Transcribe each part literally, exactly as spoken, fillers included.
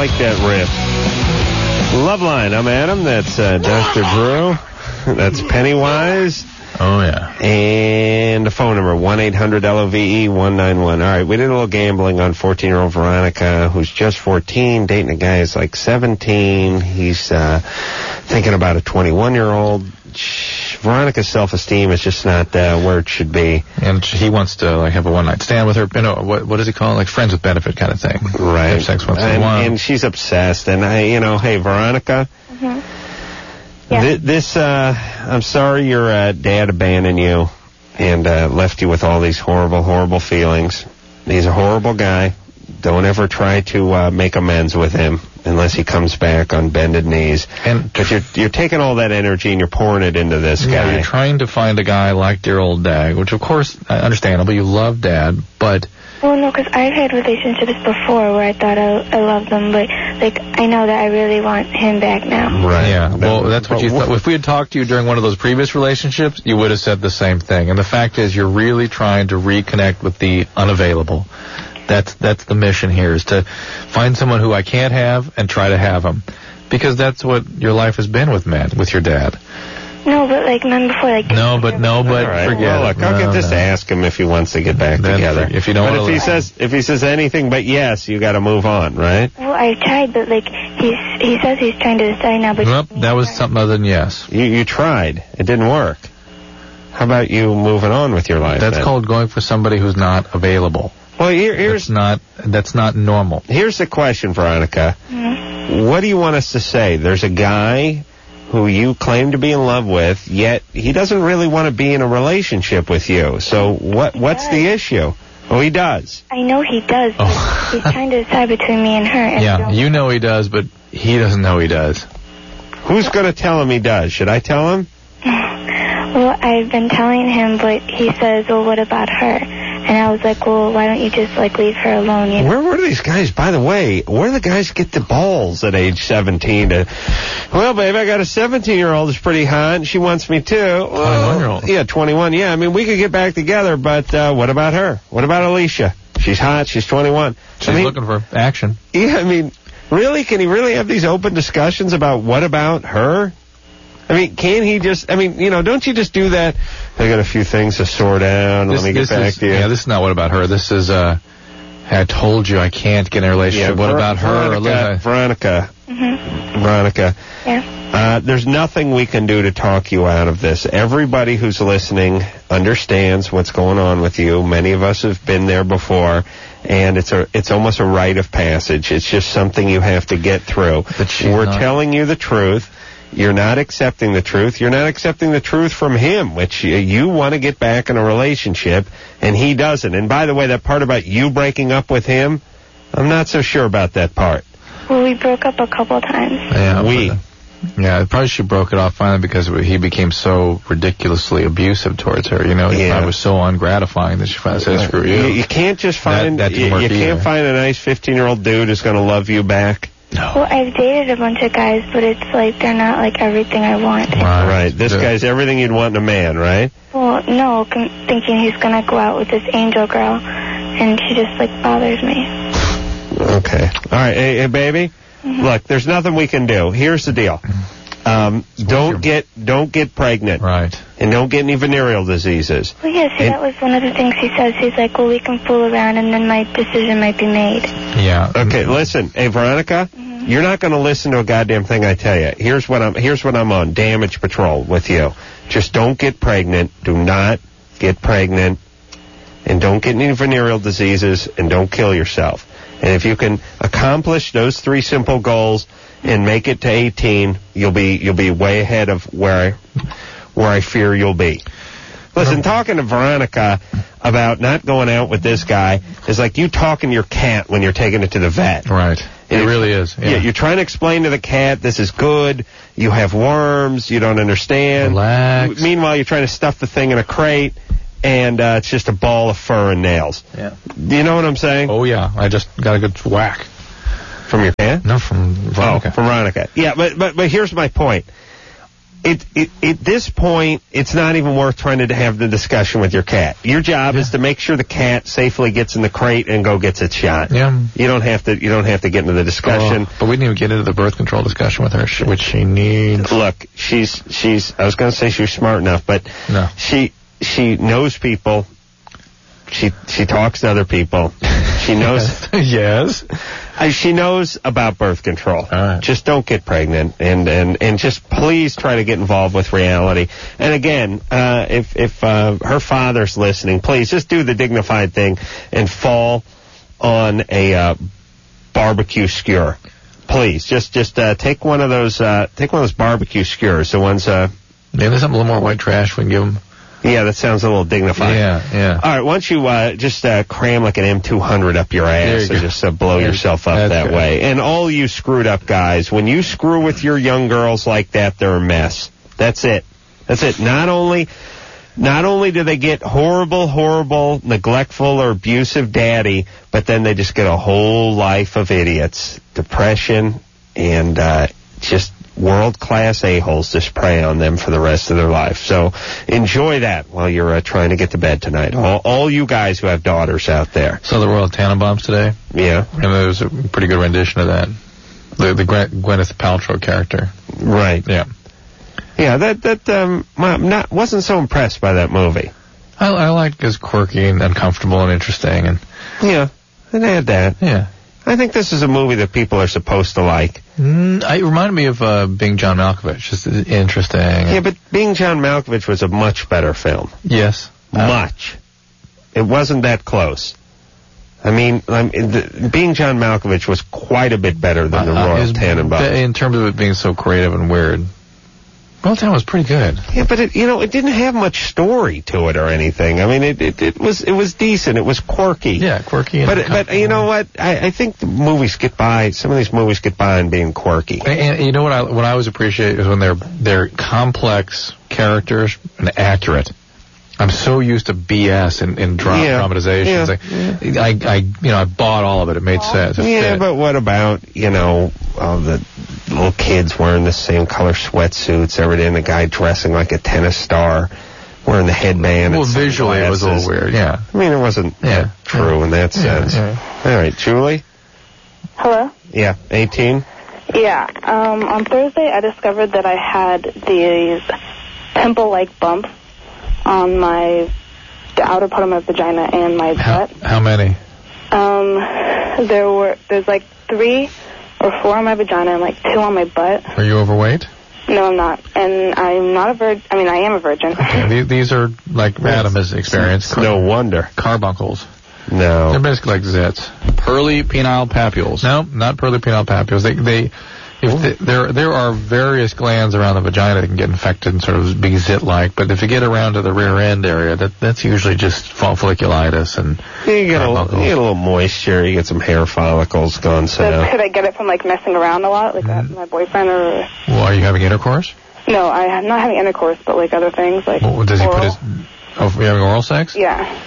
like that riff. Loveline, I'm Adam. That's uh, Doctor Drew. That's Pennywise. Oh, yeah. And the phone number, one eight hundred L O V E one nine one. All right, we did a little gambling on fourteen-year-old Veronica, who's just fourteen, dating a guy who's like seventeen. He's uh, thinking about a twenty-one-year-old. Veronica's self-esteem is just not uh, where it should be. And he wants to like have a one-night stand with her. You know, what, what does he call it? Like friends with benefit kind of thing. Right. Have sex once in and, a while. and she's obsessed. And, I, you know, hey, Veronica, Mm-hmm. Yeah. th- this, uh, I'm sorry your uh, dad abandoned you and uh, left you with all these horrible, horrible feelings. He's a horrible guy. Don't ever try to uh, make amends with him unless he comes back on bended knees. And but you're you're taking all that energy and you're pouring it into this yeah, guy. You're trying to find a guy like dear old Dad, which of course, uh, understandable. You love Dad, but... Well, no, because I've had relationships before where I thought I, I loved them, but, like, I know that I really want him back now. Right. Yeah, well, that's what you thought. If we had talked to you during one of those previous relationships, you would have said the same thing. And the fact is, you're really trying to reconnect with the unavailable. That's that's the mission here, is to find someone who I can't have and try to have him. Because that's what your life has been with men, with your dad. No, but, like, men before, like... No, but, no, but, all right. forget well, look, it. I'll No, get this no. to ask him if he wants to get back Then together. if you don't but wanna if he listen. says if he says anything but yes, you got to move on, right? Well, I tried, but, like, he's, he says he's trying to decide now, but... Nope, that was something other than yes. You you tried. It didn't work. How about you moving on with your life? That's then? called going for somebody who's not available. Well, here, here's That's not, that's not normal. here's the question, Veronica. Mm-hmm. What do you want us to say? There's a guy who you claim to be in love with, yet he doesn't really want to be in a relationship with you. So what what's does. the issue? Oh, he does. I know he does, but Oh. he's trying to decide between me and her. And I Yeah, don't- you know he does, but he doesn't know he does. Who's going to tell him he does? Should I tell him? Well, I've been telling him, but he says, well, what about her? And I was like, well, why don't you just, like, leave her alone, you know? Where were these guys, by the way, where do the guys get the balls at age seventeen to, well, babe, I got a seventeen-year-old who's pretty hot, and she wants me too. Well, twenty-one-year-old. Yeah, twenty-one, yeah. I mean, we could get back together, but uh, what about her? What about Alicia? She's hot, she's twenty-one. She's I mean, looking for action. yeah, I mean, really? Can he really have these open discussions about what about her? I mean, can he just, I mean, you know, don't you just do that? I got a few things to sort out. This, Let me get this back is, to you. Yeah, this is not what about her. This is, uh, I told you I can't get in a relationship. what Ver- about her? Veronica, Veronica. Mm-hmm. Veronica. Yeah. Uh, there's nothing we can do to talk you out of this. Everybody who's listening understands what's going on with you. Many of us have been there before, and it's a it's almost a rite of passage. It's just something you have to get through. But she's We're not- telling you the truth. You're not accepting the truth. You're not accepting the truth from him, which you, you want to get back in a relationship, and he doesn't. And by the way, that part about you breaking up with him, I'm not so sure about that part. Well, we broke up a couple times. Yeah, We. but, yeah, probably she broke it off finally because he became so ridiculously abusive towards her. You know, it Yeah. probably was so ungratifying that she finally said, "Screw you." You, you can't just find That- that didn't you, work you can't either. find a nice fifteen-year-old dude who's going to love you back. Well, I've dated a bunch of guys, but it's like they're not like everything I want. Right. Right. This Yeah. guy's everything you'd want in a man, right? Well, no, con- thinking he's gonna go out with this angel girl, and she just like bothers me. Okay. All right. Hey, hey baby. Mm-hmm. Look, there's nothing we can do. Here's the deal. Um, don't get don't get pregnant. Right. And don't get any venereal diseases. Well, yeah, see, And- that was one of the things he says. He's like, well, we can fool around, and then my decision might be made. Yeah. Okay, listen. Hey, Veronica, Mm-hmm. you're not going to listen to a goddamn thing I tell you. Here's what I'm here's what I'm on. Damage patrol with you. Just don't get pregnant. Do not get pregnant. And don't get any venereal diseases, and don't kill yourself. And if you can accomplish those three simple goals and make it to eighteen, you'll be you'll be way ahead of where I where I fear you'll be. Listen, talking to Veronica about not going out with this guy is like you talking to your cat when you're taking it to the vet. Right. It And really is. Yeah. Yeah, you're trying to explain to the cat this is good. You have worms. You don't understand. Relax. Meanwhile, you're trying to stuff the thing in a crate, and uh, it's just a ball of fur and nails. Yeah. Do you know what I'm saying? Oh yeah. I just got a good whack. From your cat? No, from Veronica. Oh, from Veronica. Yeah, but but but here's my point. it, it, at this point, it's not even worth trying to have the discussion with your cat. Your job yeah. is to make sure the cat safely gets in the crate and go gets its shot. Yeah. You don't have to. You don't have to get into the discussion. Oh, but we didn't even get into the birth control discussion with her, which she needs. Look, she's she's. I was going to say she was smart enough, but no. she she knows people. She she talks to other people. She knows. Yes. Uh, she knows about birth control. All right. Just don't get pregnant, and, and, and just please try to get involved with reality. And again, uh, if if uh, her father's listening, please just do the dignified thing and fall on a uh, barbecue skewer. Please, just just uh, take one of those uh, take one of those barbecue skewers. The ones. Uh, Maybe there's something a little more white trash we can give them. Yeah, that sounds a little dignified. Yeah, yeah. All right, why don't you uh, just uh, cram like an M two hundred up your ass and just uh, blow there yourself up That's that good. way. And all you screwed up guys, when you screw with your young girls like that, they're a mess. That's it. That's it. Not only, not only do they get horrible, horrible, neglectful, or abusive daddy, but then they just get a whole life of idiots, depression, and uh, just world-class a-holes just prey on them for the rest of their life. So enjoy that while you're uh, trying to get to bed tonight. All, all you guys who have daughters out there. So the Royal Tannenbaums today? Yeah. And there was a pretty good rendition of that. The the Gwyneth Paltrow character. Right. Yeah. Yeah, that, that um, I'm not, wasn't so impressed by that movie. I, I liked it as quirky and uncomfortable and interesting. And yeah, it had that. Yeah. I think this is a movie that people are supposed to like. Mm, it reminded me of uh, Being John Malkovich. Just interesting. Yeah, but Being John Malkovich was a much better film. Yes. Uh, much. It wasn't that close. I mean, I'm, the, Being John Malkovich was quite a bit better than the uh, Royal Tannenbaums. In terms of it being so creative and weird. Royal Tannenbaums was pretty good. Yeah, but it, you know, it didn't have much story to it or anything. I mean, it, it, it was it was decent. It was quirky. Yeah, quirky. And but but you know what? I, I think the movies get by. Some of these movies get by on being quirky. And, and you know what I what I always appreciate is when they're they're complex characters and accurate. I'm so used to B S and, and dra- yeah, dramatizations. Yeah, yeah. I, I, you know, I bought all of it. It made sense. It yeah, fit. But what about, you know, all the little kids wearing the same color sweatsuits every day, and the guy dressing like a tennis star, wearing the headband? Well, and visually it was a little weird. Yeah. I mean, it wasn't yeah. true yeah. in that sense. Yeah, yeah. All right, Julie. Hello. Yeah, eighteen. Yeah. Um, on Thursday, I discovered that I had these pimple-like bumps on my the outer part of my vagina and my how, butt. How many? Um, there were there's like three or four on my vagina and like two on my butt. Are you overweight? No, I'm not, and I'm not a virgin. I mean, I am a virgin. Okay, these, these are like Adam has experienced. No wonder. Carbuncles. No. They're basically like zits. Pearly penile papules. No, not pearly penile papules. They they. If the, there there are various glands around the vagina that can get infected and sort of be zit-like, but if you get around to the rear end area, that that's usually just folliculitis and you get, a, you get a little moisture, you get some hair follicles going So south. could I get it from like messing around a lot, like mm. my boyfriend, or? Well, are you having intercourse? No, I'm not having intercourse, but like other things, like well, does he oral. put his? Oh, you having oral sex? Yeah.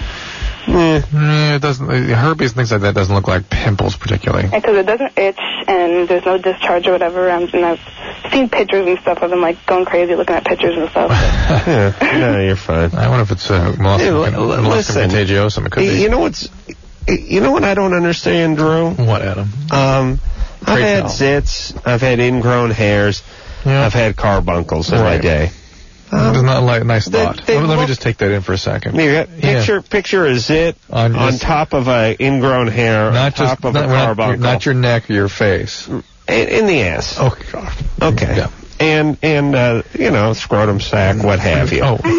Eh, eh, it doesn't. Herpes and things like that doesn't look like pimples particularly. Because it doesn't itch and there's no discharge or whatever. And I've seen pictures and stuff of them like going crazy looking at pictures and stuff. yeah, no, you're fine. I wonder if it's uh, molluscum, hey, molluscum contagiosum. It could be. You know what's? You know what I don't understand, Drew? What, Adam? Um, I've Great had tell. zits. I've had ingrown hairs. Yeah. I've had carbuncles in right. my day. Um, It's not like nice they, thought. they let, me, let me look, just take that in for a second. Yeah, picture yeah. picture a zit on, on just, top of a ingrown hair, not on just, top of not, a not, carbuncle. not your neck or your face. In, in the ass. Oh, God. Okay. Yeah. And, and uh, you know, scrotum sac, what have you. Oh.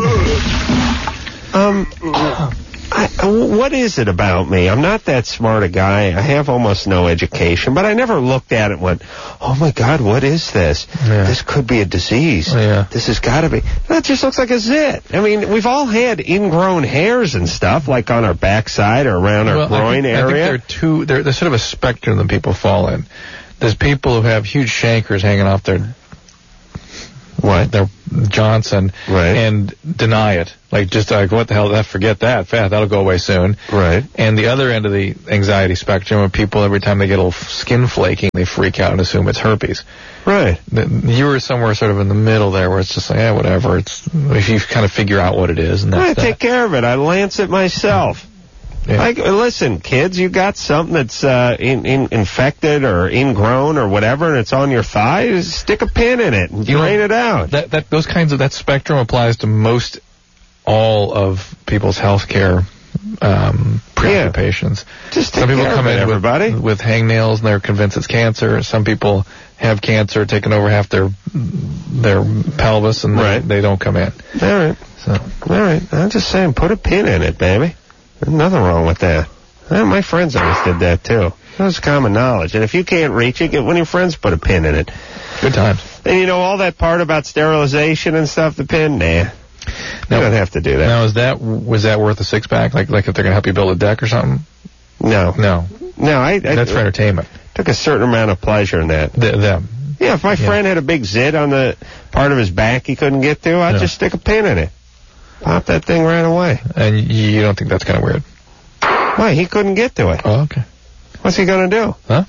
um, I, what is it about me? I'm not that smart a guy. I have almost no education, but I never looked at it and went, oh, my God, what is this? Yeah. This could be a disease. Yeah. This has got to be. That just looks like a zit. I mean, we've all had ingrown hairs and stuff, like on our backside or around our well, groin I think, area. I think there are two, there, there's sort of a spectrum that people fall in. There's people who have huge chancres hanging off their What? They're Johnson. Right. And deny it. Like, just like, what the hell, that, forget that. Fat, that'll go away soon. Right. And the other end of the anxiety spectrum are people, every time they get a little skin flaking, they freak out and assume it's herpes. Right. You were somewhere sort of in the middle there where it's just like, eh, whatever. It's, if you kind of figure out what it is, and that's I that. take care of it. I lance it myself. Yeah. Like, listen, kids, you got something that's uh, in, in, infected or ingrown or whatever, and it's on your thigh, just stick a pin in it and You drain know, it out. That, that, those kinds of, that spectrum applies to most all of people's health care um, preoccupations. Yeah. Just take Some people care come of it, in everybody. with, with hangnails and they're convinced it's cancer. Some people have cancer taking over half their their pelvis and Right. they, they don't come in. All right. So, All right. I'm just saying, put a pin in it, baby. There's nothing wrong with that. Well, my friends always did that, too. That's common knowledge. And if you can't reach it, get one of your friends put a pin in it. good times. And you know, all that part about sterilization and stuff, the pin, nah. You Now- don't have to do that. Now, is that, was that worth a six pack? Like, like if they're going to help you build a deck or something? No. No. No, I, I That's for entertainment. took a certain amount of pleasure in that. Th- them. Yeah, if my friend had a big zit on the part of his back he couldn't get to, I'd Yeah. just stick a pin in it. Pop that thing right away. And you don't think that's kind of weird? Why? He couldn't get to it. Oh, okay. What's he going to do? Huh?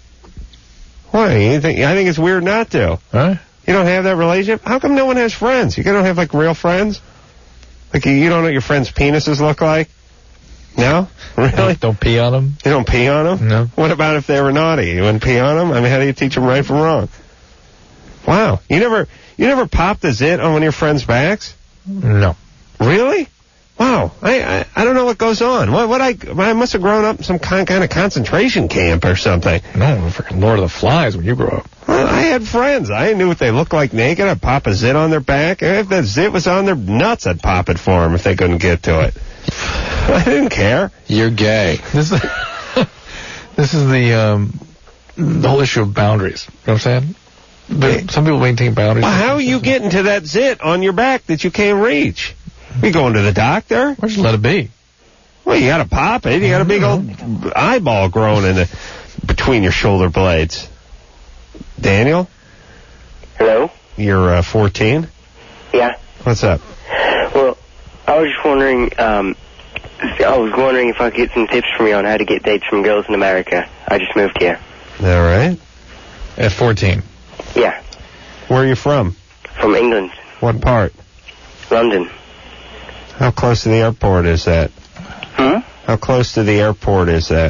Why? You think, I think it's weird not to. All right. You don't have that relationship? How come no one has friends? You don't have, like, real friends? Like, you you don't know what your friends' penises look like? No? Really? Don't, don't pee on them? You don't pee on them? No. What about if they were naughty? You wouldn't pee on them? I mean, how do you teach them right from wrong? Wow. You never, you never popped a zit on one of your friends' backs? No. Really? Wow. I, I, I don't know what goes on. What, what I, I must have grown up in some kind, kind of concentration camp or something. No, freaking Lord of the Flies when you grew up. Well, I had friends. I knew what they looked like naked. I'd pop a zit on their back. If that zit was on their nuts, I'd pop it for them if they couldn't get to it. I didn't care. You're gay. This is this is the um, the whole issue of boundaries. You know what I'm saying? But some people maintain boundaries. Well, how are you getting to that zit on your back that you can't reach? You going to the doctor? Or just let it be. Well, you got to pop it. You got a big old eyeball growing in the between your shoulder blades. Daniel? Hello? You're uh, fourteen? Yeah. What's up? Well, I was just wondering, um, I was wondering if I could get some tips from you on how to get dates from girls in America. I just moved here. All right. At fourteen. Yeah. Where are you from? From England. What part? London. How close to the airport is that? Hmm? How close to the airport is that?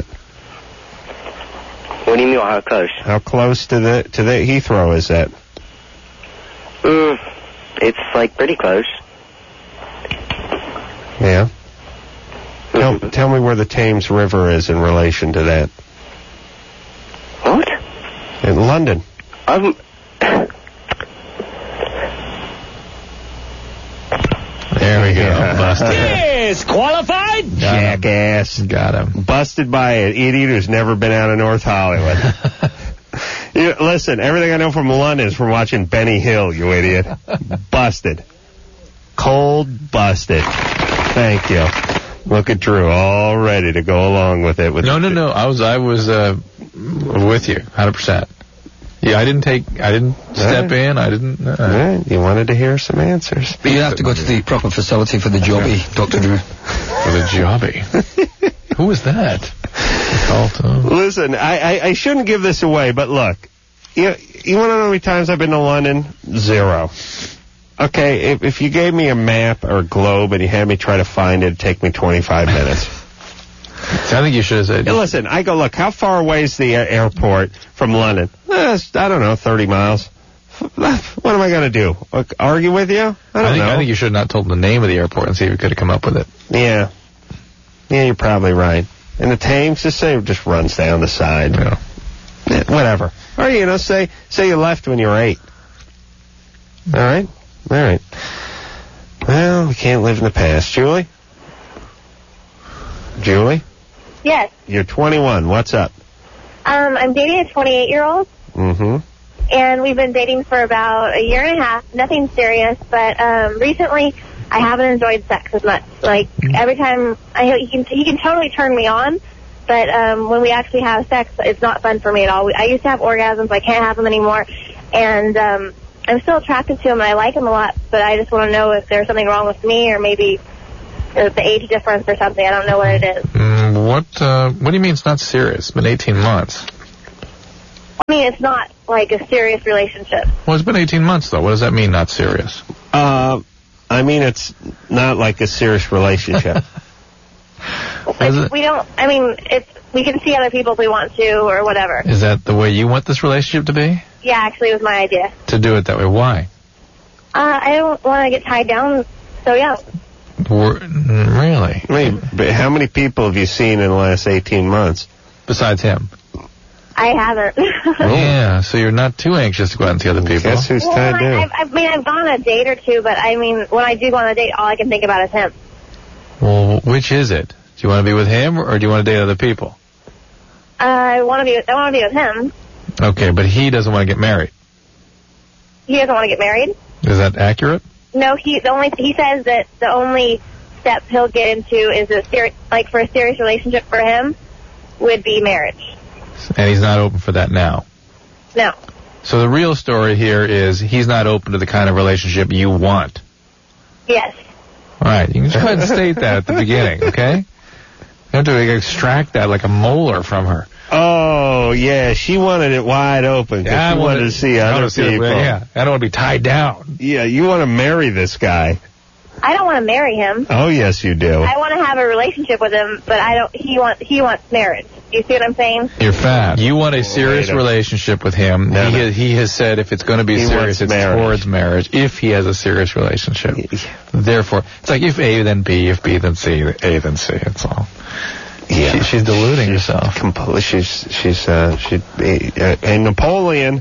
What do you mean, how close? How close to the to the Heathrow is that? Mm, it's, like, pretty close. Yeah. Tell, tell me where the Thames River is in relation to that. What? In London. I'm... There we go. Busted. Disqualified? Jackass. Got him. Busted by an idiot who's never been out of North Hollywood. You, listen, everything I know from London is from watching Benny Hill, you idiot. Busted. Cold busted. Thank you. Look at Drew, all ready to go along with it. With No, no, no. I was, I was uh, with you, one hundred percent. Yeah, I didn't take, I didn't step in, I didn't. Uh, All right, you wanted to hear some answers. But you have to go to the proper facility for the jobby, Doctor Drew. For the jobby. Who was that? Called, Listen, I, I, I shouldn't give this away, but look, you, you want to know how many times I've been to London? Zero. Okay, if, if you gave me a map or a globe and you had me try to find it, it'd take me twenty-five minutes. So I think you should have said. Hey, listen, I go, look, how far away is the uh, airport from London? Eh, it's, I don't know, thirty miles. What am I going to do? Like, argue with you? I don't I think, know. I think you should have not told them the name of the airport and see if you could have come up with it. Yeah. Yeah, you're probably right. And the Thames, just say it just runs down the side. Yeah. Yeah, whatever. Or, you know, say say you left when you were eight. All right? All right. Well, we can't live in the past. Julie? Julie? Yes. You're twenty-one. What's up? Um, I'm dating a twenty-eight-year-old, Mm-hmm. and we've been dating for about a year and a half. Nothing serious, but um, recently I haven't enjoyed sex as much. Like, every time, I, he can he can totally turn me on, but um, when we actually have sex, it's not fun for me at all. I used to have orgasms. I can't have them anymore. And um, I'm still attracted to him and I like him a lot, but I just want to know if there's something wrong with me or maybe uh, the age difference or something. I don't know what it is. Mm, what, uh, what do you mean it's not serious? It's been eighteen months. I mean, it's not like a serious relationship. Well, it's been eighteen months, though. What does that mean, not serious? Uh, I mean, it's not like a serious relationship. Like, we don't, I mean, it's, we can see other people if we want to or whatever. Is that the way you want this relationship to be? Yeah, actually, it was my idea. To do it that way. Why? Uh, I don't want to get tied down so young. We're, really? I mean, but how many people have you seen in the last eighteen months? Besides him? I haven't. Yeah, so you're not too anxious to go out and see other people. Guess who's well, tied I, down? I, I mean, I've gone on a date or two, but I mean, when I do go on a date, all I can think about is him. Well, which is it? Do you want to be with him or do you want to date other people? Uh, I want to be. I want to be with him. Okay, but he doesn't want to get married. He doesn't want to get married. Is that accurate? No, he the only he says that the only step he'll get into is a ser- like for a serious relationship for him would be marriage. And he's not open for that now. No. So the real story here is he's not open to the kind of relationship you want. Yes. All right, you can just go ahead and state that at the beginning, okay? You have to extract that like a molar from her. Oh, yeah, she wanted it wide open because Yeah, I she wanted wanted- to see I other wanna see the- people. yeah, I don't want to be tied down. Yeah, you want to marry this guy. I don't want to marry him. Oh, yes, you do. I want to have a relationship with him, but I don't. He wants. He wants marriage. You see what I'm saying? You're fat. You want a serious wait a- relationship with him. No, he, no. Has, he has said if it's going to be He serious, wants it's marriage. towards marriage. If he has a serious relationship. Therefore, it's like if A, then B. If B, then C. A, then C. That's all. Yeah. She, she's deluding she's herself. Compl- she's, she's, uh, she, uh, and Napoleon.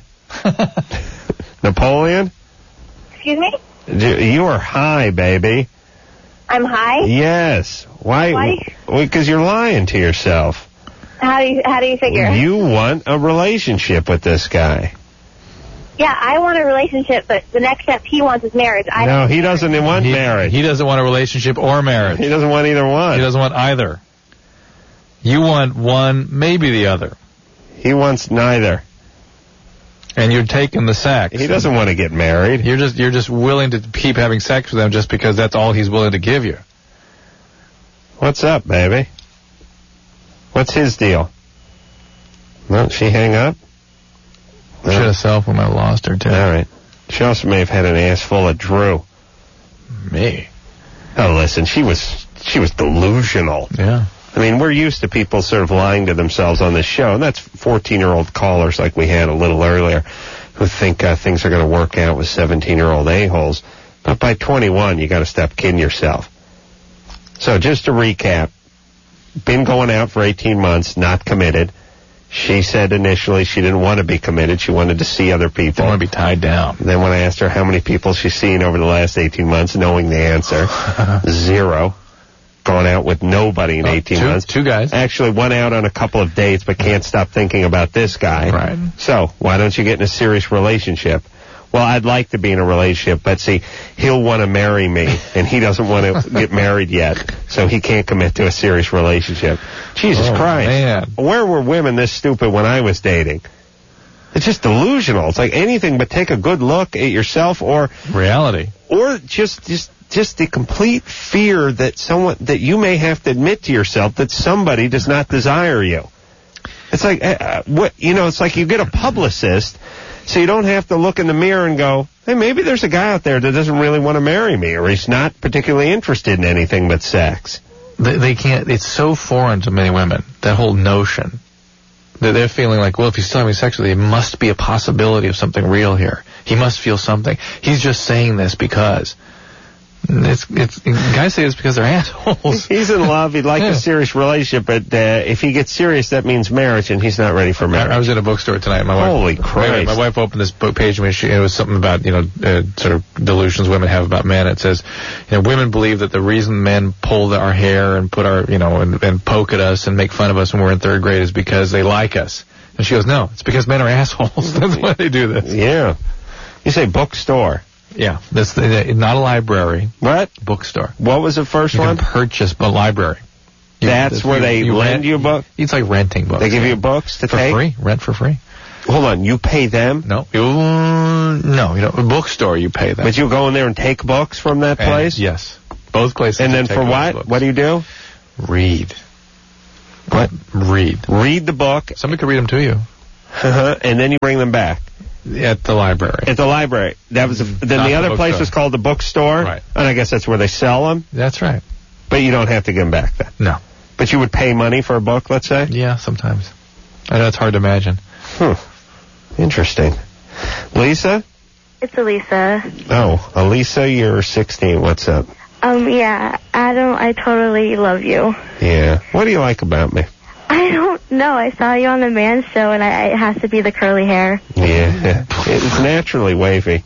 Napoleon? Excuse me? You are high, baby. I'm high. Yes. Why? Why? Because you're lying to yourself. How do you How do you figure? You want a relationship with this guy. Yeah, I want a relationship, but the next step he wants is marriage. I No, don't he doesn't want He, marriage. he doesn't want a relationship or marriage. He doesn't want either one. He doesn't want either. You want one, maybe the other. He wants neither. And you're taking the sex. He doesn't want to get married. You're just you're just willing to keep having sex with him just because that's all he's willing to give you. What's up, baby? What's his deal? Well, she hang up? No. Should have cell phone. I lost her too. All right. She also may have had an ass full of Drew. Me. Oh, listen, she was she was delusional. Yeah. I mean, we're used to people sort of lying to themselves on this show, and that's fourteen-year-old callers like we had a little earlier who think uh, things are going to work out with seventeen-year-old a-holes. But by twenty-one, you got to stop kidding yourself. So just to recap, been going out for eighteen months, not committed. She said initially she didn't want to be committed. She wanted to see other people. Don't want to be tied down. And then when I asked her how many people she's seen over the last eighteen months, knowing the answer, zero. Gone out with nobody in Oh, eighteen two, months. Two guys. Actually went out on a couple of dates, but can't stop thinking about this guy. Right. So why don't you get in a serious relationship? Well, I'd like to be in a relationship, but see, he'll want to marry me, and he doesn't want to get married yet, so he can't commit to a serious relationship. Jesus Oh, Christ. man. Where were women this stupid when I was dating? It's just delusional. It's like anything but take a good look at yourself or Reality. or just just just the complete fear that someone that you may have to admit to yourself that somebody does not desire you. It's like uh, what you know. It's like you get a publicist, so you don't have to look in the mirror and go, "Hey, maybe there's a guy out there that doesn't really want to marry me, or he's not particularly interested in anything but sex." They, they can't. It's so foreign to many women. That whole notion that they're feeling like, well, if he's still having sex with you, there must be a possibility of something real here. He must feel something. He's just saying this because. It's it's guys say it's because they're assholes. He's in love. He'd like Yeah. a serious relationship, but uh, if he gets serious, that means marriage, and he's not ready for I, marriage. I was at a bookstore tonight. My wife, Holy Christ. My wife opened this book page to me. She, it was something about, you know, uh, sort of delusions women have about men. It says, you know, women believe that the reason men pull the, our hair and put our, you know, and, and poke at us and make fun of us when we're in third grade is because they like us. And she goes, no, it's because men are assholes. That's why they do this. Yeah. You say bookstore. Yeah, that's the, not a library. What? Bookstore. What was the first You one? can purchase a library. You- That's where they lend you a book? It's like renting books. They give yeah. you books to for take? free. Rent for free. hold on, you pay them? No. You, no, you know, a bookstore you pay them. But you go in there and take books from that And- place? yes. Both places. And you then take for those what? books. What do you do? Read. What? Read. Read the book, Somebody could read them to you. uh-huh, and then you bring them back. At the library. At the library. That was a, then Not the the other place bookstore. was called the bookstore? Right. And I guess that's where they sell them? That's right. But you don't have to give them back then? No. But you would pay money for a book, let's say? Yeah, sometimes. I know it's hard to imagine. Hmm. Interesting. Lisa? It's Elisa. Oh, Elisa, you're sixteen. What's up? Um, yeah, Adam, I totally love you. Yeah. What do you like about me? I don't know. I saw you on the Man Show, and I, it has to be the curly hair. Yeah. It's naturally wavy.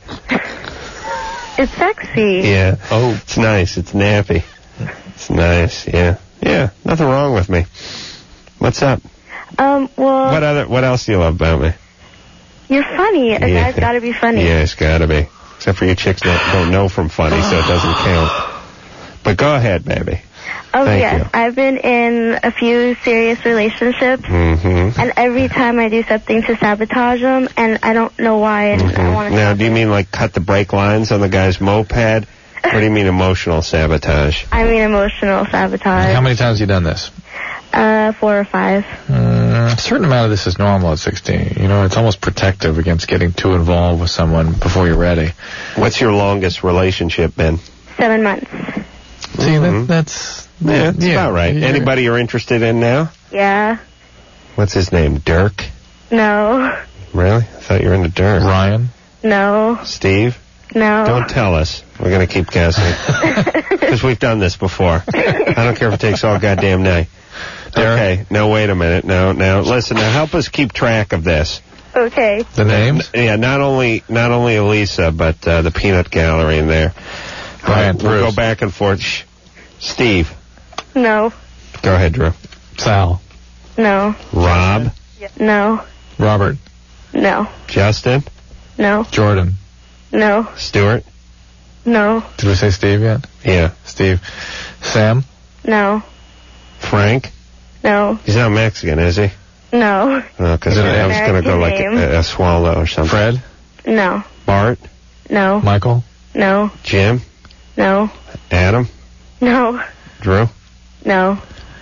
It's sexy. Yeah. Oh. It's nice. It's nappy. It's nice. Yeah. Yeah. Nothing wrong with me. What's up? Um, well, What other? What else do you love about me? you're funny. A Yeah. guy's got to be funny. Yeah, it's gotta be. Except for you chicks don't, don't know from funny, so it doesn't count. But go ahead, baby. Oh, Thank yes. you. I've been in a few serious relationships, Mm-hmm. and every time I do something to sabotage them, and I don't know why, and I want to... Now, do you mean like cut the brake lines on the guy's moped? Or do you mean emotional sabotage? I mean emotional sabotage. How many times have you done this? Uh, four or five. Mm, a certain amount of this is normal at sixteen. You know, it's almost protective against getting too involved with someone before you're ready. What's your longest relationship been? Seven months. See, Mhm. that, that's... Yeah, that's about right. you're- Anybody you're interested in now? Yeah. What's his name? Dirk? No. Really? I thought you were into Dirk. Ryan? No. Steve? No. Don't tell us. We're going to keep guessing. Because we've done this before. I don't care if it takes all goddamn night. Okay. No, wait a minute. No, now, listen. Now, help us keep track of this. Okay. The names? Yeah, not only not only Elisa, but uh, the peanut gallery in there. Brian, Uh, we'll Bruce. go back and forth. Shh. Steve. No. Go ahead, Drew. Sal? No. Rob. No. Robert? No. Justin. No. Jordan? No. Stuart. No. Did we say Steve yet? Yeah. Steve. Sam? No. Frank. No. He's not Mexican, is he? No. Because Is it I an was going to go like American a, a swallow or something. Fred? No. Bart. No. Michael? No. Jim. No. Adam. No. Drew. No.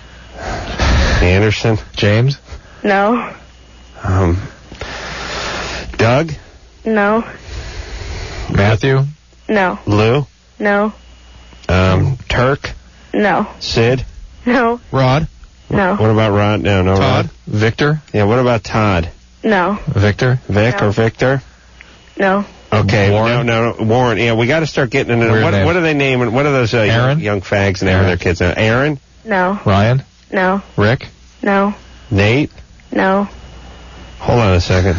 Anderson. James? No. Um. Doug. No. Matthew? No. Lou. No. Um. Turk. No. Sid. No. Rod? No. What about Rod? No, no Todd? Rod. Victor? Yeah. What about Todd? No. Victor? Vic No. or Victor? No. Okay. Warren? No, no, Warren. Yeah, we got to start getting into Weird what. name. What are they naming? What are those uh, young, Aaron? young fags naming Aaron. their kids now? Aaron. No. Ryan? No. Rick? No. Nate. No. Hold on a second.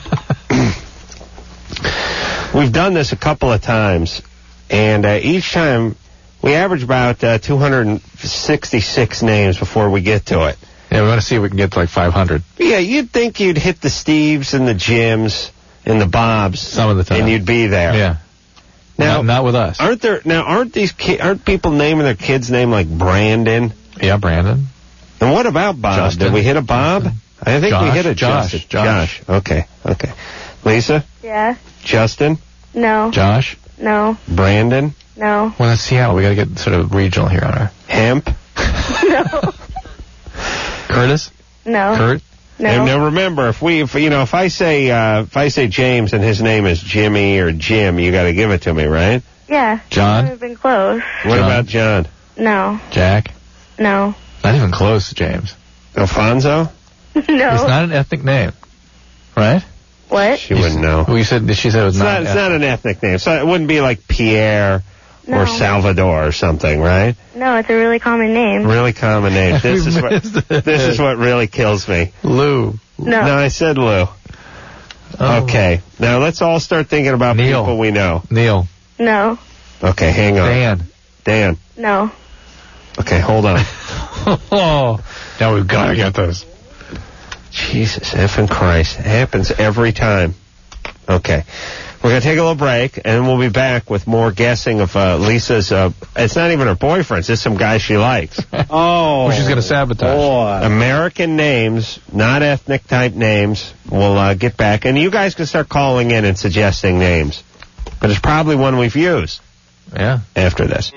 We've done this a couple of times, and uh, each time we average about uh, two hundred sixty-six names before we get to it. Yeah, we want to see if we can get to like five hundred. Yeah, you'd think you'd hit the Steves and the Jims and the Bobs Some of the time. and you'd be there. Yeah. Now, not, not with us. aren't there now? Aren't these ki- aren't people naming their kids name like Brandon? Yeah, Brandon. And what about Bob? Justin. Did we hit a Bob? I think we Josh. hit a Josh. Justin. Josh. Okay. Okay. Lisa. Yeah. Justin. No. Josh? No. Brandon. No. Well, that's Seattle. We got to get sort of regional here on our... Hemp. No. Curtis? No. Kurt? No. And now remember, if we, if you know, if I say, uh, if I say James and his name is Jimmy or Jim, you got to give it to me, right? Yeah. John? We've been close. What John. about John? No. Jack? No. Not even close to James. Alfonso? No. It's not an ethnic name, right? What? She wouldn't know. Well, you said she said it was It's not. not, it's not an ethnic name, so it wouldn't be like Pierre No. or Salvador or something, right? No, it's a really common name. Really common name. This We is what missed it. this is what really kills me. Lou. No. No, I said Lou. Oh. Okay, now let's all start thinking about Neil. people we know. Neil. No. Okay, hang on. Dan. Dan. No. Okay, hold on. Oh. Now we've got to get those. Jesus, effing Christ. It happens every time. Okay. We're going to take a little break, and we'll be back with more guessing of uh, Lisa's, uh, it's not even her boyfriend, it's just some guy she likes. Oh. Well, she's going to sabotage. Boy. American names, not ethnic type names. We'll uh, get back, and you guys can start calling in and suggesting names. But it's probably one we've used. Yeah. After this.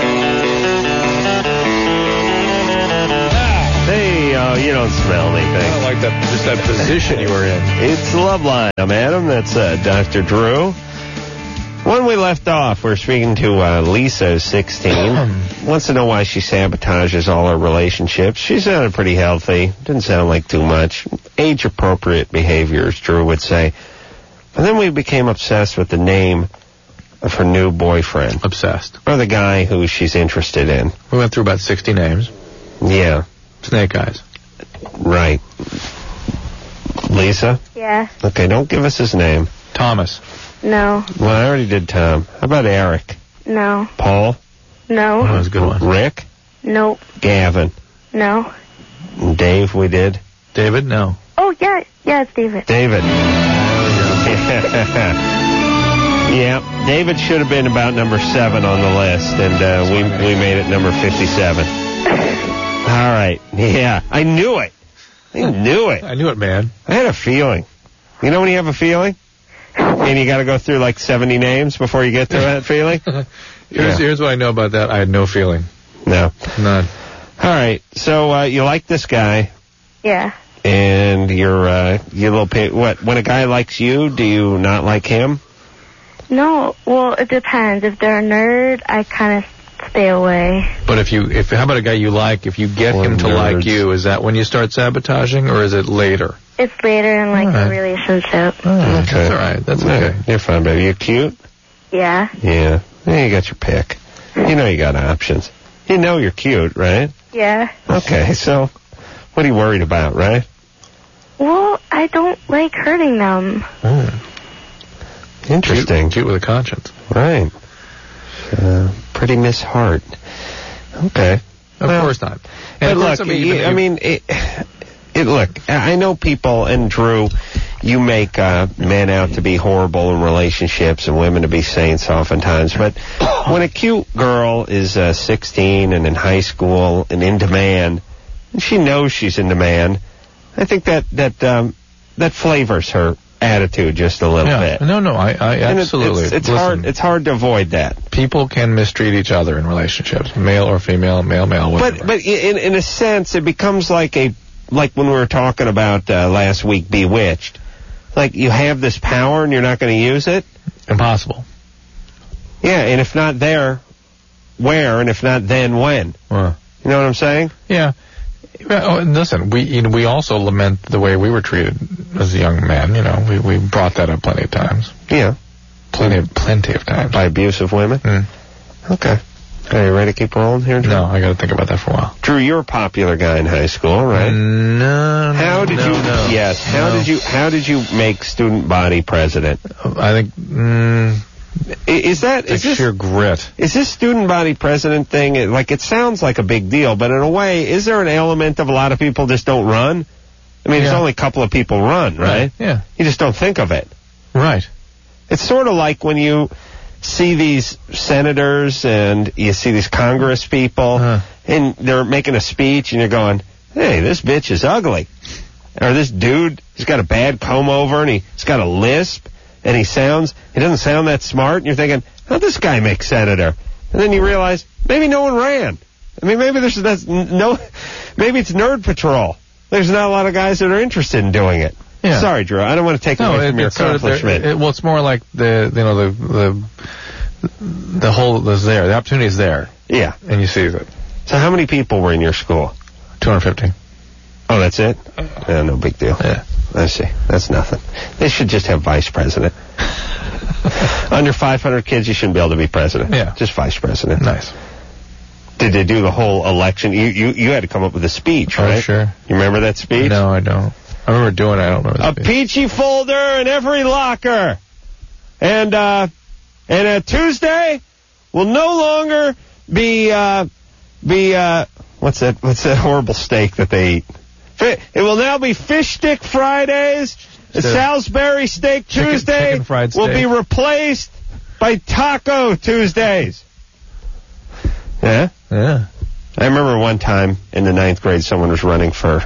Hey, uh, you don't smell anything. I don't like that, just that position you were in. It's Loveline. I'm Adam. That's uh, Doctor Drew. When we left off, we're speaking to uh, Lisa, who's sixteen. Wants to know why she sabotages all her relationships. She sounded pretty healthy. Didn't sound like too much. Age-appropriate behaviors, Drew would say. But then we became obsessed with the name of her new boyfriend. Obsessed. Or the guy who she's interested in. We went through about sixty names. Yeah. Snake eyes. Right. Lisa? Yeah. Okay, don't give us his name. Thomas. No. Well, I already did Tom. How about Eric? No. Paul? No. Oh, that was a good one. Rick? Nope. Gavin? No. And Dave, we did? David? No. Oh, yeah. Yeah, it's David. David. Yeah, David should have been about number seven on the list, and uh, we we made it number fifty-seven. All right. Yeah, I knew it. I knew it. I knew it, man. I had a feeling. You know when you have a feeling? And you got to go through like seventy names before you get to that feeling? Here's, Yeah. here's what I know about that. I had no feeling. No. None. All right. So uh, you like this guy, Yeah. and you're uh, you little pa- what? When a guy likes you, do you not like him? No, well, it depends. If they're a nerd, I kind of stay away. But if you, if how about a guy you like, if you get Or him to nerds. like you, is that when you start sabotaging, or is it later? It's later in, like, All the right. relationship. Oh, That's all right. That's Yeah, okay. you're fine, baby. You're cute. Yeah. Yeah. Yeah, you got your pick. You know you got options. You know you're cute, right? Yeah. Okay, so what are you worried about, right? Well, I don't like hurting them. Mm. Interesting. Cute, cute with a conscience. Right. Uh, pretty Miss Hart. Okay. Of Well, course not. And But of course, look, I mean, you- even I if- mean, it, it, look, I know people, and Drew, you make uh, men out to be horrible in relationships and women to be saints oftentimes, but when a cute girl is uh, sixteen and in high school and in demand, and she knows she's in demand, I think that, that, um, that flavors her attitude just a little yeah. bit. No, no, I, I And it- absolutely. It's, it's Listen, hard. It's hard to avoid that. people can mistreat each other in relationships, male or female, male, male, whatever. But but in in a sense, it becomes like a like when we were talking about uh, last week, Bewitched. Like you have this power and you're not going to use it. Impossible. Yeah, and if not there, where? And if not then, when? Uh, You know what I'm saying? yeah. Well, and listen, we you know, we also lament the way we were treated as a young man. You know, we we brought that up plenty of times. Yeah, Plenty of plenty of times. by abusive women. Mm. Okay. Are you ready to keep rolling here, Drew? No, I got to think about that for a while. Drew, you're a popular guy in high school, right? No. How did no, you? No, yes. How no. did you? How did you make student body president? I think. Mm, I- Is that is it's this sheer grit. Is this student body president thing, it- like, it sounds like a big deal, but in a way, is there an element of a lot of people just don't run? I mean, there's Yeah. only a couple of people run, right? Yeah. You just don't think of it. Right. It's sort of like when you see these senators and you see these Congress people, Uh. and they're making a speech, and you're going, hey, this bitch is ugly. Or this dude, he's got a bad comb over, and he's got a lisp, and he sounds, he doesn't sound that smart, and you're thinking, how'd this guy make senator? And then you realize, maybe no one ran. I mean, maybe there's that's no, maybe it's Nerd Patrol. There's not a lot of guys that are interested in doing it. Yeah. Sorry, Drew, I don't want to take No, away it, from your it's sort of there- accomplishment. it, well, it's more like the you know the the the whole is there. The opportunity is there, yeah. and you seize it. So how many people were in your school? two hundred fifty. Oh, that's it? Yeah, no big deal. Yeah. I see. That's nothing. They should just have vice president. Under five hundred kids, you shouldn't be able to be president. Yeah. Just vice president. Nice. Did they do the whole election? You you, you had to come up with a speech, Oh, right? sure. You remember that speech? No, I don't. I remember doing it. I don't remember. A the speech. peachy folder in every locker. And, uh, and uh, Tuesday will no longer be, uh, be, uh, what's that, what's that horrible steak that they eat? Fi- It will now be fish stick Fridays Salisbury Steak Chicken- Tuesday chicken fried will be steak. replaced by Taco Tuesdays. Yeah? Yeah. I remember one time in the ninth grade, someone was running for...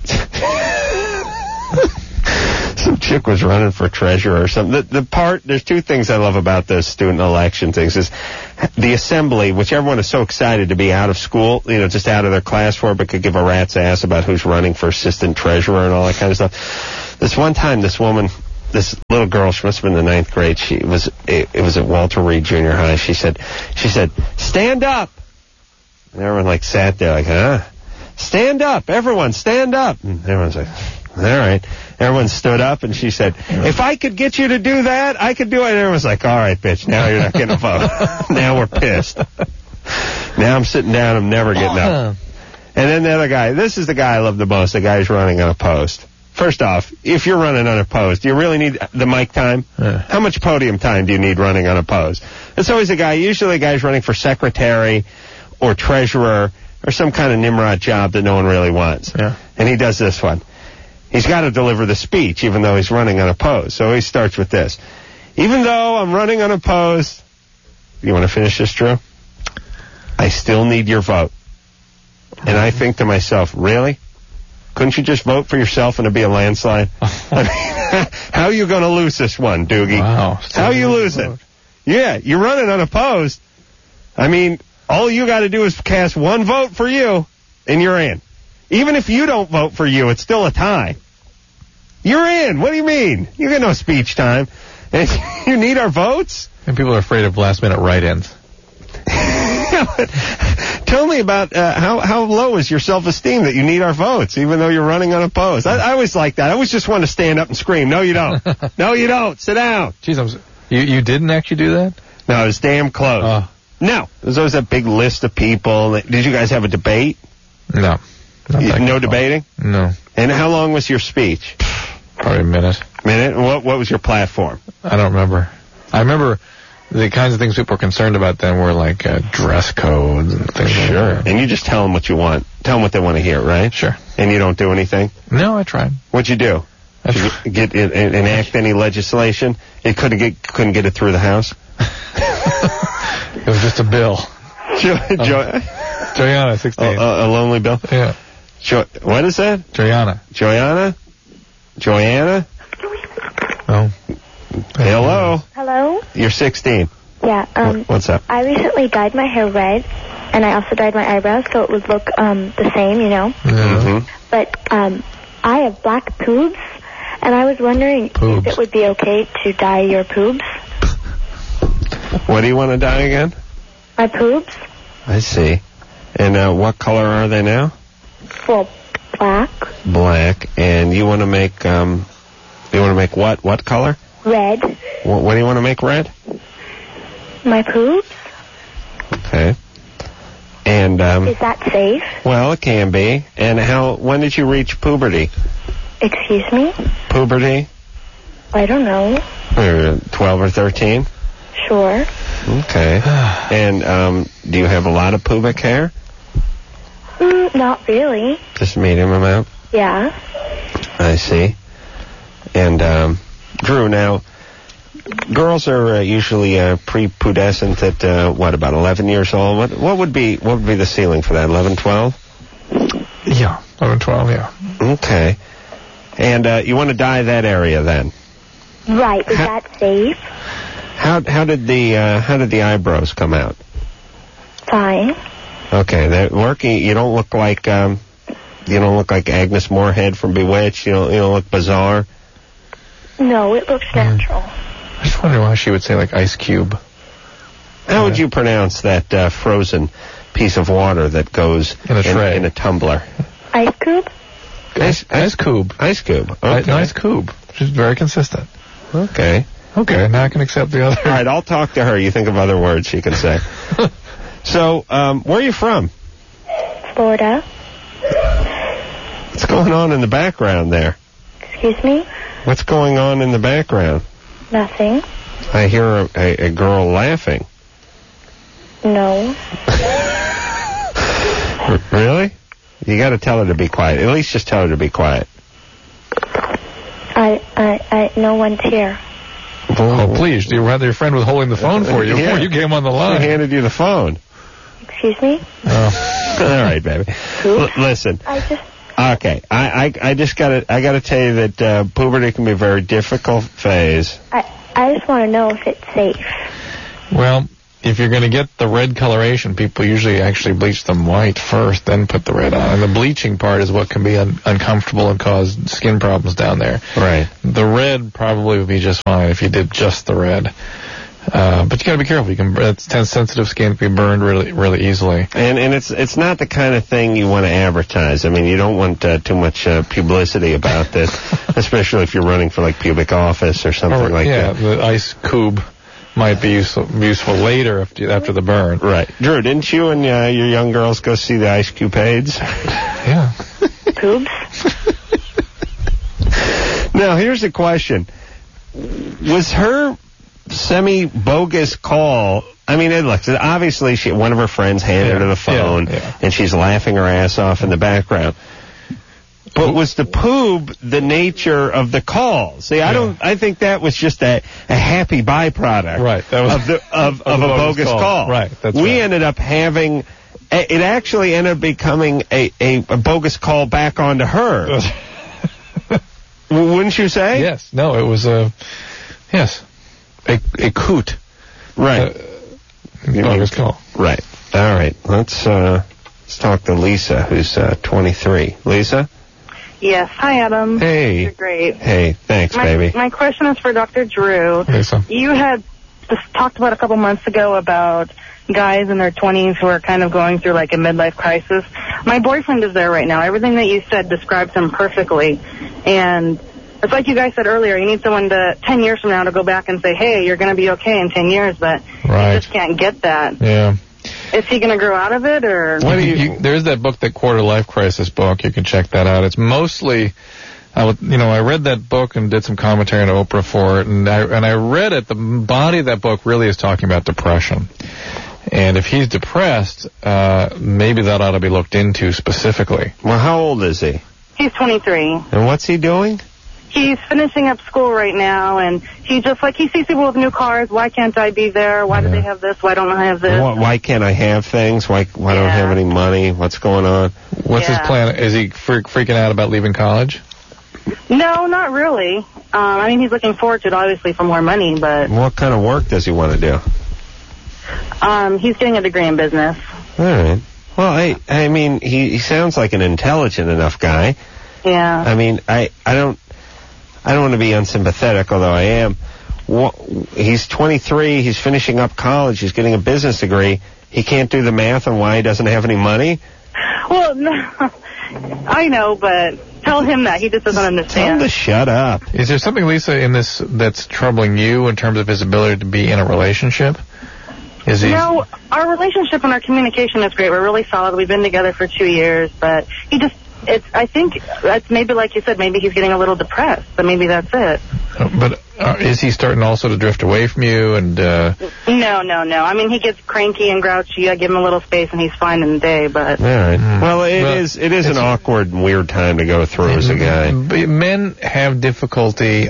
Some chick was running for treasurer or something. The, the part, there's two things I love about the student election things is the assembly, which everyone is so excited to be out of school, you know, just out of their class for, but could give a rat's ass about who's running for assistant treasurer and all that kind of stuff. This one time, this woman, this little girl, she must have been in the ninth grade, she was, it, it was at Walter Reed Junior High, she said, she said, stand up! And everyone like sat there like, huh? Stand up! Everyone, stand up! And everyone's like, all right. Everyone stood up, and she said, if I could get you to do that, I could do it. And everyone's like, all right, bitch, now you're not getting a vote. Now we're pissed. Now I'm sitting down, I'm never getting up. And then the other guy, this is the guy I love the most, the guy who's running unopposed. First off, if you're running unopposed, do you really need the mic time? Yeah. How much podium time do you need running unopposed? It's always a guy, usually a guy's running for secretary or treasurer or some kind of Nimrod job that no one really wants. Yeah. And he does this one. He's got to deliver the speech, even though he's running unopposed. So he starts with this. Even though I'm running unopposed, you want to finish this, Drew? I still need your vote. And I think to myself, really? Couldn't you just vote for yourself and it'd be a landslide? I mean, how are you going to lose this one, Doogie? Wow. How are you losing? Yeah, you're running unopposed. I mean, all you got to do is cast one vote for you, and you're in. Even if you don't vote for you, it's still a tie. You're in. What do you mean? You get no speech time. And you need our votes? And people are afraid of last-minute write-ins. Tell me about uh, how, how low is your self-esteem that you need our votes, even though you're running unopposed. I, I always like that. I always just want to stand up and scream, no, you don't. No, you don't. Sit down. Jeez, I'm, s- you, you didn't actually do that? No, it was damn close. Oh. No. There's always that big list of people. Did you guys have a debate? No. Not You- that no good. debating? No. And how long was your speech? Probably a minute. Minute? And what, what was your platform? I don't remember. I remember the kinds of things people were concerned about then were like uh, dress codes and things like that. And you just tell them what you want. Tell them what they want to hear, right? Sure. And you don't do anything? No, I tried. What'd you do? I Did you get, get en- enact any legislation? It couldn't get couldn't get it through the House. It was just a bill. Jo- jo- Joanna, a, sixteen. a, a lonely bill. Yeah. Jo- what is that? Joanna. Joanna? Joanna? Oh. Hello. Hello? You're sixteen. Yeah, um, What- What's up? I recently dyed my hair red, and I also dyed my eyebrows so it would look um the same, you know. Yeah. Mm-hmm. But um, I have black poobs, and I was wondering Poobs. if it would be okay to dye your poobs. What do you want to dye again? My poobs? I see. And uh, what color are they now? Well, black, Black. And you want to make um, you want to make what? What color? red. What, what do you want to make red? My poobs? Okay. And um, Is that safe? well, it can be. And how? When did you reach puberty? Excuse me? Puberty? I don't know. Or twelve or thirteen? Sure. Okay. And um, do you have a lot of pubic hair? Mm, not really. Just medium amount. Yeah. I see. And um, Drew, now girls are uh, usually uh, prepubescent at uh, what, about eleven years old. What what would be what would be the ceiling for that? eleven, twelve? Yeah. eleven, twelve, yeah. Okay. And uh, you want to dye that area then? Right. Is Ha- that safe? How how did the uh, how did the eyebrows come out? Fine. Okay, they're working. You don't look like um, you don't look like Agnes Moorehead from Bewitched. You don't you don't look bizarre. No, it looks natural. I just wonder why she would say like Ice Cube. How would you pronounce that uh, frozen piece of water that goes In a tray. in, a tumbler? Ice cube? Ice, Ice Cube. Ice cube. I- Okay. no, Ice Cube. She's very consistent. Okay. Okay, now I can accept the other. All right, I'll talk to her. You think of other words she can say. So, um, where are you from? Florida. What's going on in the background there? Excuse me? What's going on in the background? Nothing. I hear a, a, a girl laughing. No. R- really? You got to tell her to be quiet. At least just tell her to be quiet. I I, I, no one's here. Oh, please. You rather your friend was holding the phone for you Yeah. before you came on the line. She handed you the phone. Excuse me? Oh. All right, baby. L- listen. I just... Okay, I, I, I just gotta, I gotta tell you that uh, puberty can be a very difficult phase. I, I just want to know if it's safe. Well, if you're going to get the red coloration, people usually actually bleach them white first, then put the red on. And the bleaching part is what can be un- uncomfortable and cause skin problems down there. Right. The red probably would be just fine if you did just the red. Uh, but you got to be careful. You can it's sensitive skin can be burned really, really easily. And and it's it's not the kind of thing you want to advertise. I mean, you don't want uh, too much uh, publicity about this, especially if you're running for like pubic office or something Or, like yeah, that. the ice cube might be useful, useful later after, after the burn. Right. Drew, didn't you and uh, your young girls go see the Ice Cupades? Yeah. Boobs? Now, here's the question. Was her semi-bogus call... I mean, it looks... Obviously, she, one of her friends handed Yeah, her the phone, yeah, yeah. and she's laughing her ass off in the background. But was the poob the nature of the call? See, I Yeah. don't... I think that was just a, a happy byproduct Right, that was- of, the, of, of of the a bogus bogus call. call. Right, that's we right. ended up having... It actually ended up becoming a, a, a bogus call back onto her. Wouldn't you say? Yes. No, it was a... Yes. A, a coot. Right. Uh, bogus call. Right. All right. Let's uh, let's talk to Lisa, who's uh, twenty-three. Lisa? Yes. Hi, Adam. Hey. You're great. Hey, thanks, My, baby. my question is for Doctor Drew. Lisa. You had just talked about a couple months ago about guys in their twenties who are kind of going through like a midlife crisis. My boyfriend is there right now. Everything that you said describes him perfectly. And it's like you guys said earlier, you need someone to, ten years from now, to go back and say, hey, you're going to be okay in ten years, but Right. you just can't get that. Yeah. Is he going to grow out of it, or? What do you, you, there's that book, that Quarter Life Crisis book. You can check that out. It's mostly, I would, you know, I read that book and did some commentary on Oprah for it, and I and I read it. The body of that book really is talking about depression, and if he's depressed, uh, maybe that ought to be looked into specifically. Well, how old is he? He's twenty-three. And what's he doing? He's finishing up school right now, and he just, like, he sees people with new cars. Why can't I be there? Why do they have this? Why don't I have this? Why, why can't I have things? Why why don't I Yeah. have any money? What's going on? What's Yeah. his plan? Is he freak, freaking out about leaving college? No, not really. Um, I mean, he's looking forward to it, obviously, for more money, but What kind of work does he want to do? um, he's getting a degree in business. All right. Well, I I mean, he, he sounds like an intelligent enough guy. Yeah. I mean, I, I don't I don't want to be unsympathetic, although I am. Wha- He's twenty-three. He's finishing up college. He's getting a business degree. He can't do the math on why he doesn't have any money. Well, no, I know, but tell him that. He just doesn't Tell him understand. to shut up. Is there something, Lisa, in this that's troubling you in terms of his ability to be in a relationship? Is he? No, our relationship and our communication is great. We're really solid. We've been together for two years, but he just, it's, I think, that's maybe like you said, maybe he's getting a little depressed, but maybe that's it. But uh, is he starting also to drift away from you? And uh, No, no, no. I mean, he gets cranky and grouchy. I give him a little space, and he's fine in the day, but... All right. Mm. Well, it Well, is it is an it's- awkward and weird time to go through as a guy. b- men have difficulty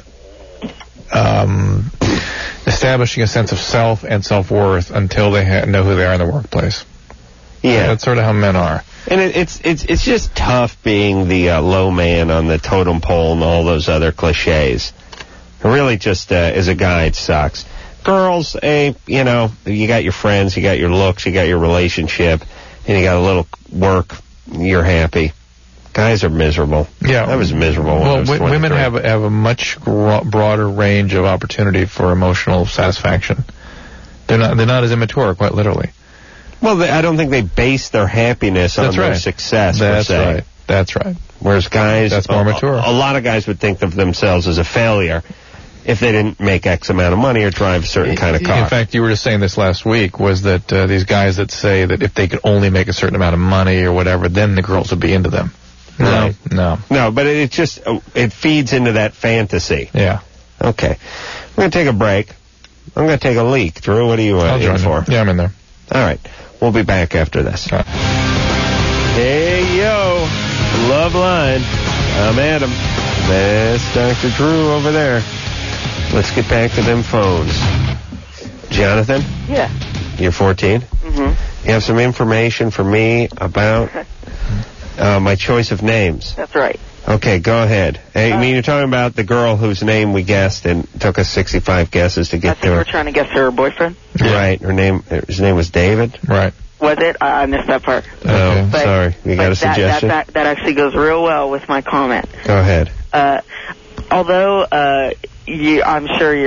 um, establishing a sense of self and self-worth until they ha- know who they are in the workplace. Yeah. That's sort of how men are. And it, it's it's it's just tough being the uh, low man on the totem pole and all those other cliches. It really just, uh, as a guy, it sucks. Girls, eh, you know, you got your friends, you got your looks, you got your relationship, and you got a little work, you're happy. Guys are miserable. Yeah. I was miserable when I Well, was w- women twenty-three. have have a much gro- broader range of opportunity for emotional satisfaction. They're not they're not as immature, quite literally. Well, they, I don't think they base their happiness on That's their right. success, That's per se. right. That's right. Whereas guys, That's more a, mature. A, a lot of guys would think of themselves as a failure if they didn't make X amount of money or drive a certain kind of car. In fact, you were just saying this last week, was that uh, these guys that say that if they could only make a certain amount of money or whatever, then the girls would be into them. No, Right. no. No, but it, it just, it feeds into that fantasy. Yeah. Okay. We're going to take a break. I'm going to take a leak. Drew, what are you uh, I'll in join for? you. Yeah, I'm in there. All right. We'll be back after this. All right. Hey, yo. Love Line. I'm Adam. That's Doctor Drew over there. Let's get back to them phones. Jonathan? Yeah. You're fourteen? Mm-hmm. You have some information for me about uh, my choice of names. That's right. Okay, go ahead. Hey, I mean, you're talking about the girl whose name we guessed and took us sixty-five guesses to I get think to her. we're trying to guess her boyfriend. Right. Her name. His name was David. Right. Was it? I, I missed that part. Oh, But- sorry. You got but a suggestion? That, that, that actually goes real well with my comment. Go ahead. Uh, although uh, you, I'm sure you're